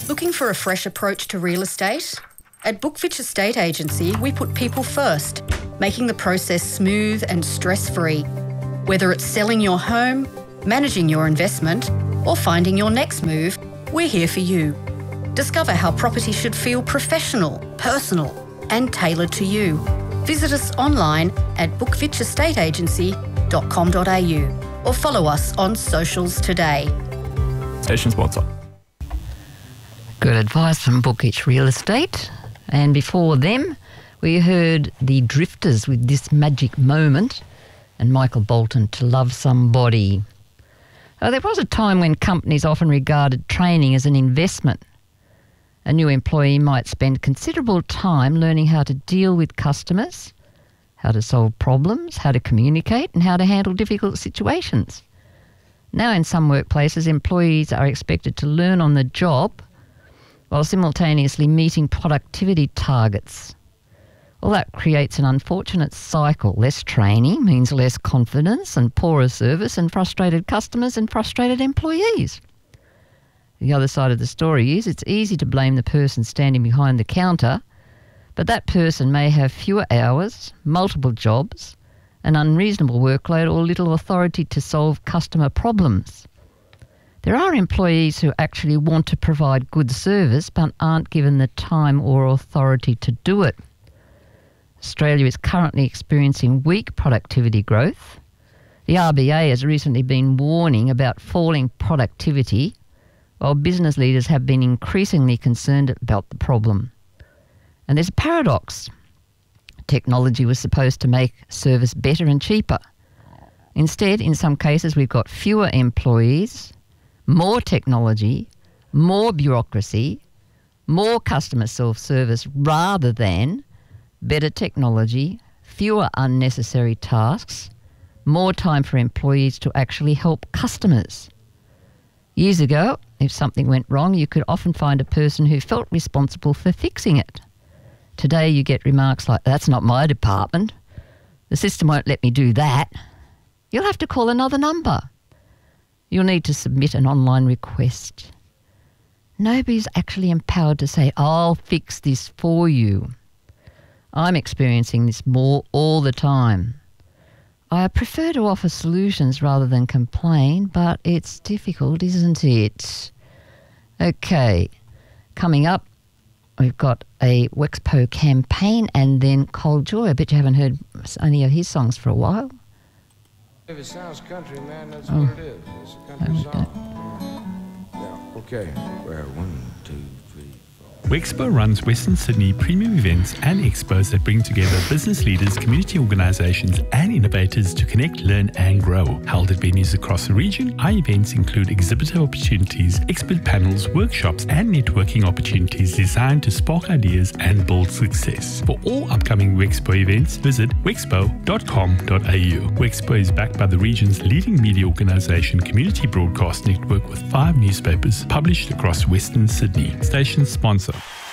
Looking for a fresh approach to real estate? At Bookfitch Estate Agency, we put people first, making the process smooth and stress-free. Whether it's selling your home, managing your investment, or finding your next move, we're here for you. Discover how property should feel professional, personal, and tailored to you. Visit us online at bookfitchestateagency.com.au or follow us on socials today. Station sponsor. Good advice from Bookfitch Real Estate. And before them, we heard the Drifters with This Magic Moment and Michael Bolton, To Love Somebody. There was a time when companies often regarded training as an investment. A new employee might spend considerable time learning how to deal with customers, how to solve problems, how to communicate, and how to handle difficult situations. Now in some workplaces, employees are expected to learn on the job while simultaneously meeting productivity targets. Well, that creates an unfortunate cycle. Less training means less confidence and poorer service and frustrated customers and frustrated employees. The other side of the story is it's easy to blame the person standing behind the counter, but that person may have fewer hours, multiple jobs, an unreasonable workload or little authority to solve customer problems. There are employees who actually want to provide good service but aren't given the time or authority to do it. Australia is currently experiencing weak productivity growth. The RBA has recently been warning about falling productivity, while business leaders have been increasingly concerned about the problem. And there's a paradox. Technology was supposed to make service better and cheaper. Instead, in some cases, we've got fewer employees, more technology, more bureaucracy, more customer self-service rather than better technology, fewer unnecessary tasks, more time for employees to actually help customers. Years ago, if something went wrong, you could often find a person who felt responsible for fixing it. Today you get remarks like, "That's not my department. The system won't let me do that." You'll have to call another number. You'll need to submit an online request. Nobody's actually empowered to say, "I'll fix this for you." I'm experiencing this more all the time. I prefer to offer solutions rather than complain, but it's difficult, isn't it? Okay, coming up, we've got a Wexpo campaign and then Cold Joy. I bet you haven't heard any of his songs for a while. If it sounds country, man, that's what it is. It's a country song. Yeah, okay. Well, 1, 2, 3, 4. Wexpo runs Western Sydney premium events and expos that bring together business leaders, community organisations and innovators to connect, learn and grow. Held at venues across the region, our events include exhibitor opportunities, expert panels, workshops and networking opportunities designed to spark ideas and build success. For all upcoming Wexpo events, visit wexpo.com.au. Wexpo is backed by the region's leading media organisation, Community Broadcast Network, with 5 newspapers published across Western Sydney. Station sponsor.